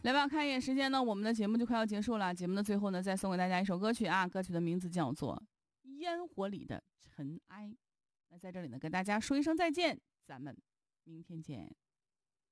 来吧，看一眼时间呢，我们的节目就快要结束了。节目的最后呢，再送给大家一首歌曲啊，歌曲的名字叫做《烟火里的尘埃》。那在这里呢，跟大家说一声再见，咱们明天见。